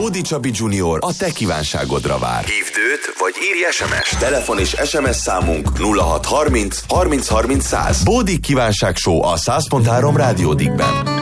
Bódi Csabi Junior a te kívánságodra vár. Hívd őt, vagy írj SMS. Telefon és SMS számunk 0630 30 30 100. Bódi kívánság show a 100.3 Rádió Digben.